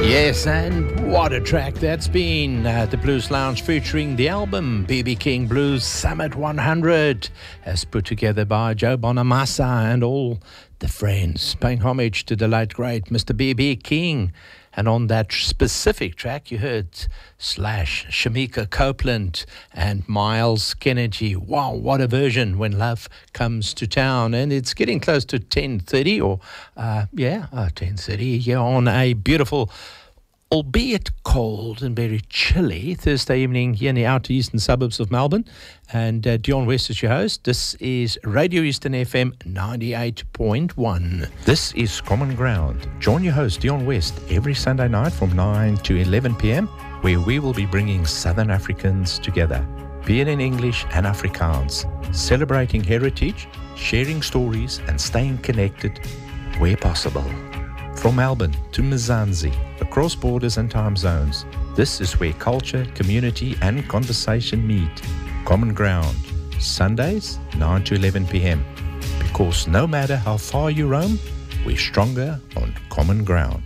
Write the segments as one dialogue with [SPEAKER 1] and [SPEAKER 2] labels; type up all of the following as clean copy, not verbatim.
[SPEAKER 1] Yes, and what a track that's been. The Blues Lounge featuring the album B.B. King Blues Summit 100, as put together by Joe Bonamassa and all the friends, paying homage to the late great Mr. B.B. King. And on that specific track, you heard Slash, Shamika Copeland, and Miles Kennedy. Wow, what a version, When Love Comes to Town. And it's getting close to 10:30 or, 10:30 here on a beautiful, albeit cold and very chilly Thursday evening here in the outer eastern suburbs of Melbourne. And Dion West is your host. This is Radio Eastern FM 98.1.
[SPEAKER 2] This is Common Ground. Join your host Dion West every Sunday night from 9 to 11 p.m, where we will be bringing Southern Africans together, be it in English and Afrikaans, celebrating heritage, sharing stories and staying connected where possible. From Melbourne to Mzansi, across borders and time zones, this is where culture, community and conversation meet. Common Ground, Sundays, 9 to 11 p.m. Because no matter how far you roam, we're stronger on common ground.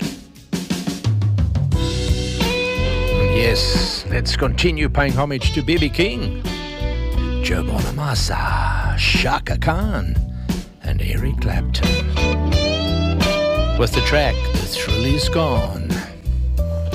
[SPEAKER 1] Yes, let's continue paying homage to B.B. King, Joe Bonamassa, Shaka Khan and Eric Clapton. With the track, The Thrill Is Gone.